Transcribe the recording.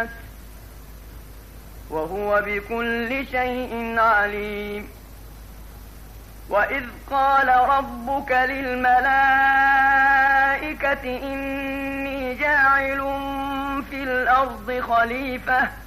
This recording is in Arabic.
الناس وهو بكل شيء عليم. وإذ قال ربك للملائكة إني جاعل في الأرض خليفة